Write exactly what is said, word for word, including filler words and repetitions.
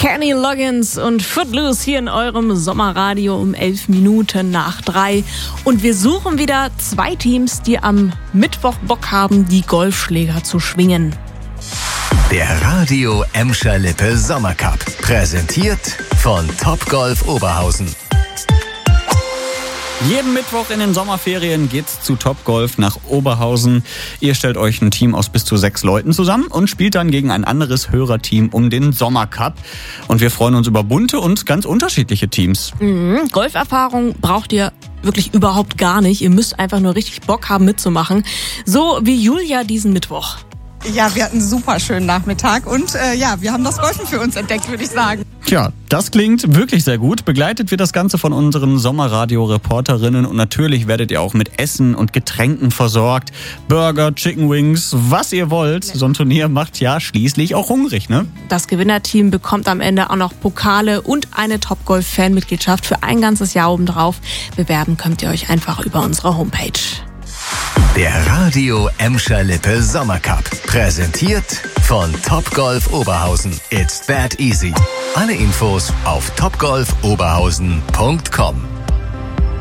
Kenny Loggins und Footloose hier in eurem Sommerradio um elf Minuten nach drei. Und wir suchen wieder zwei Teams, die am Mittwoch Bock haben, die Golfschläger zu schwingen. Der Radio Emscher Lippe Sommercup. Präsentiert von Topgolf Oberhausen. Jeden Mittwoch in den Sommerferien geht's zu Topgolf nach Oberhausen. Ihr stellt euch ein Team aus bis zu sechs Leuten zusammen und spielt dann gegen ein anderes Hörerteam um den Sommercup. Und wir freuen uns über bunte und ganz unterschiedliche Teams. Mhm. Golferfahrung braucht ihr wirklich überhaupt gar nicht. Ihr müsst einfach nur richtig Bock haben mitzumachen. So wie Julia diesen Mittwoch. Ja, wir hatten einen super schönen Nachmittag und äh, ja, wir haben das Golfen für uns entdeckt, würde ich sagen. Tja, das klingt wirklich sehr gut. Begleitet wird das Ganze von unseren Sommerradio-Reporterinnen und natürlich werdet ihr auch mit Essen und Getränken versorgt. Burger, Chicken Wings, was ihr wollt. So ein Turnier macht ja schließlich auch hungrig, ne? Das Gewinnerteam bekommt am Ende auch noch Pokale und eine Topgolf-Fanmitgliedschaft für ein ganzes Jahr obendrauf. Bewerben könnt ihr euch einfach über unsere Homepage. Der Radio Emscher Lippe Sommercup. Präsentiert von Topgolf Oberhausen. It's that easy. Alle Infos auf topgolf oberhausen punkt com.